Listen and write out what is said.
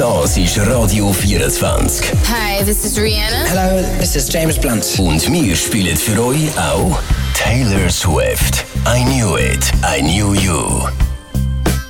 Das ist Radio 24. Hi, this is Rihanna. Hello, this is James Blunt. Und wir spielen für euch auch Taylor Swift. I Knew It, I Knew You.